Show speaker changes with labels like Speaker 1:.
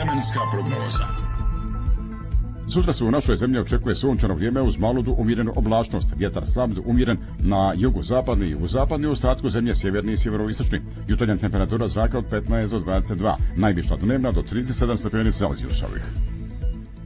Speaker 1: Vremenska prognoza.
Speaker 2: Sutra se u našoj zemlji očekuje sunčano vrijeme uz malu do umjerenu oblačnost. Vjetar slab do umjeren na jugozapadni i jugozapadni, u ostatku zemlje sjeverni i sjeveroistočni. Jutarnja temperatura zraka od 15 do 22, najviša dnevna do 37 stepeni Celzijusovih.